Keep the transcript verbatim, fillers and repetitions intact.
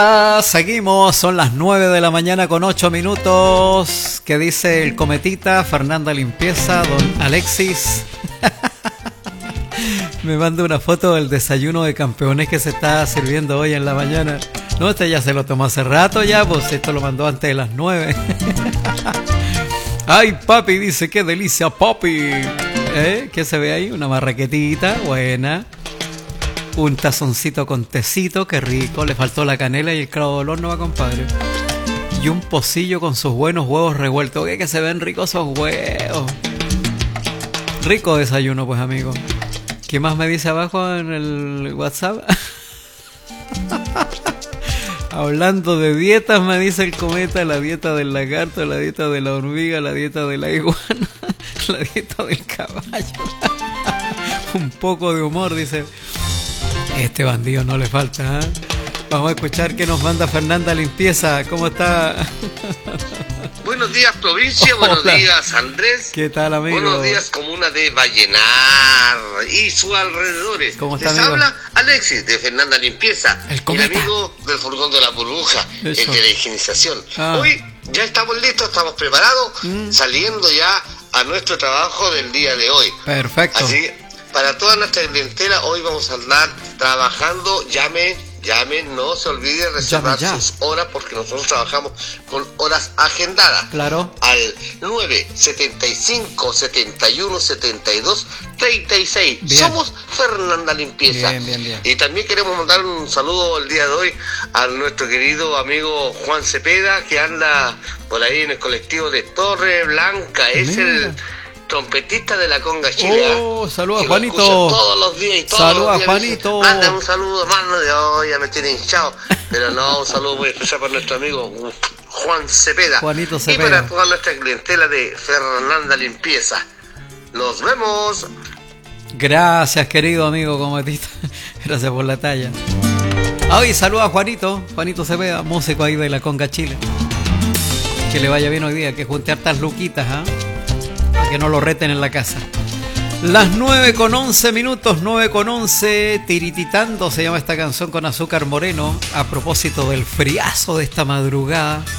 Ah, seguimos, son las nueve de la mañana con ocho minutos. ¿Qué dice el cometita? Fernanda Limpieza, don Alexis. Me manda una foto del desayuno de campeones que se está sirviendo hoy en la mañana. No, este ya se lo tomó hace rato ya, pues esto lo mandó antes de las nueve. Ay, papi, dice, qué delicia, papi. ¿Eh? ¿Qué se ve ahí? Una marraquetita, buena. Un tazoncito con tecito, qué rico. Le faltó la canela y el clavo de olor, no va, compadre. Y un pocillo con sus buenos huevos revueltos. Que, que se ven ricos esos huevos. Rico desayuno, pues, amigo. ¿Qué más me dice abajo en el WhatsApp? Hablando de dietas, me dice el cometa, la dieta del lagarto, la dieta de la hormiga, la dieta de la iguana, la dieta del caballo. Un poco de humor, dice. Este bandido no le falta, ¿eh? Vamos a escuchar qué nos manda Fernanda Limpieza. ¿Cómo está? Buenos días, provincia. Hola. Buenos días, Andrés. ¿Qué tal, amigo? Buenos días, comuna de Vallenar y sus alrededores. ¿Cómo está, Les amigo? habla Alexis de Fernanda Limpieza, el, el amigo del furgón de la burbuja, Eso. el de la higienización. Ah. Hoy ya estamos listos, estamos preparados, mm. saliendo ya a nuestro trabajo del día de hoy. Perfecto. Así, para toda nuestra clientela, hoy vamos a andar trabajando. Llame, llame, no se olvide reservar sus horas, porque nosotros trabajamos con horas agendadas. Claro. Al nueve setenta y cinco, setenta y uno, setenta y dos, treinta y seis. Bien. Somos Fernanda Limpieza. Bien, bien, bien. Y también queremos mandar un saludo el día de hoy a nuestro querido amigo Juan Cepeda, que anda por ahí en el colectivo de Torre Blanca. Es Mira. el trompetista de la conga Chile. Oh, saludos a Juanito. Todos los días y todos saludos los días. a Juanito. Manda un saludo, mano, de hoy ya me tiene hinchado. Pero no, un saludo muy especial para nuestro amigo Juan Cepeda. Juanito Cepeda. Y para toda nuestra clientela de Fernanda Limpieza. Nos vemos. Gracias, querido amigo cometista. Gracias por la talla. Hoy saludos a Juanito, Juanito Cepeda, músico ahí de la conga Chile. Que le vaya bien hoy día, que junte hartas luquitas, ¿ah? ¿eh? Que no lo reten en la casa. Las nueve con once minutos, nueve con once, Tirititando se llama esta canción con Azúcar Moreno, a propósito del friazo de esta madrugada.